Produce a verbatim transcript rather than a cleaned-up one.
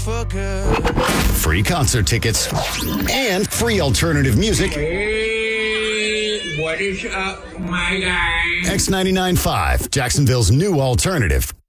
for good. Free concert tickets and free alternative music. Hey, what is up, my guy? X ninety-nine point five, Jacksonville's new alternative.